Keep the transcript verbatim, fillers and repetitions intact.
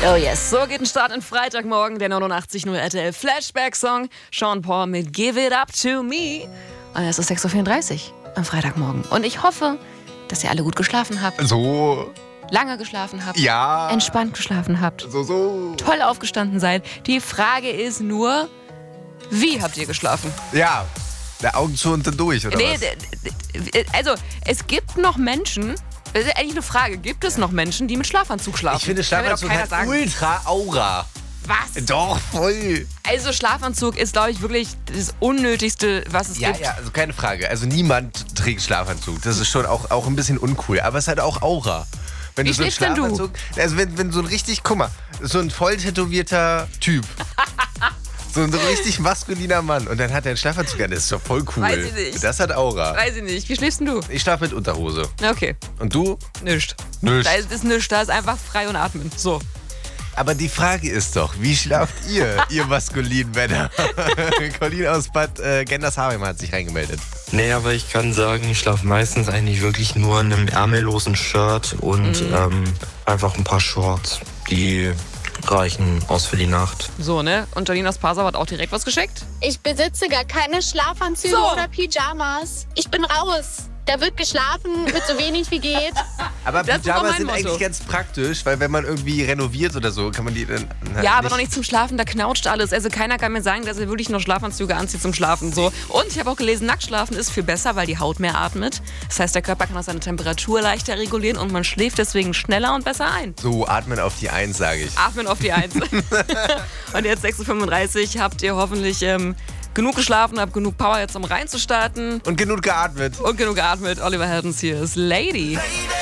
Oh yes, so geht ein Start in Freitagmorgen, der neunundachtzig Komma null R T L Flashback-Song. Sean Paul mit Give It Up To Me. Und es ist sechs Uhr vierunddreißig am Freitagmorgen. Und ich hoffe, dass ihr alle gut geschlafen habt. So. Lange geschlafen habt. Ja. Entspannt geschlafen habt. So, so. Toll aufgestanden seid. Die Frage ist nur, wie habt ihr geschlafen? Ja. Der Augen zu und dann durch, oder Nee, was? d- d- also es gibt noch Menschen, das ist eigentlich eine Frage, gibt es noch Menschen, die mit Schlafanzug schlafen? Ich finde, Kann mir doch Schlafanzug keiner hat sagen. ultra Aura. Was? Doch, voll. Also Schlafanzug ist, glaube ich, wirklich das Unnötigste, was es Ja, gibt. ja, also keine Frage. Also niemand trägt Schlafanzug. Das ist schon auch, auch ein bisschen uncool. Aber es hat auch Aura. Wenn Wie du so einen schläfst denn du? Schlafanzug, also wenn, wenn so ein richtig, guck mal, so ein voll tätowierter Typ. So ein richtig maskuliner Mann. Und dann hat er einen Schlafanzug an. Das ist doch voll cool. Weiß ich nicht. Das hat Aura. Weiß ich nicht. Wie schläfst denn du? Ich schlafe mit Unterhose. Na, okay. Und du? Nischt. Nischt. Da ist, ist nischt. Da ist einfach frei und atmen. So. Aber die Frage ist doch, wie schlaft ihr, ihr maskulinen Männer? Colin aus Bad äh, Gendershagen hat sich reingemeldet. Nee, aber ich kann sagen, ich schlafe meistens eigentlich wirklich nur in einem ärmellosen Shirt und Mhm. ähm, einfach ein paar Shorts. Die reichen aus für die Nacht. So, ne? Und Janine aus Passau hat auch direkt was geschickt. Ich besitze gar keine Schlafanzüge So. oder Pyjamas. Ich bin raus. Da wird geschlafen, mit so wenig wie geht. Aber Das ist auch Pyjamas mein sind Motto. eigentlich ganz praktisch, weil wenn man irgendwie renoviert oder so, kann man die dann halt Ja, aber noch nicht zum Schlafen, da knautscht alles. Also keiner kann mir sagen, dass er wirklich noch Schlafanzüge anzieht zum Schlafen. So. Und ich habe auch gelesen, Nacktschlafen ist viel besser, weil die Haut mehr atmet. Das heißt, der Körper kann auch seine Temperatur leichter regulieren und man schläft deswegen schneller und besser ein. So, atmen auf die Eins, sage ich. Atmen auf die Eins. Und jetzt sechs Uhr fünfunddreißig habt ihr hoffentlich ähm, genug geschlafen, habt genug Power jetzt, um reinzustarten. Und genug geatmet. Und genug geatmet. Oliver Heldens hier ist Lady.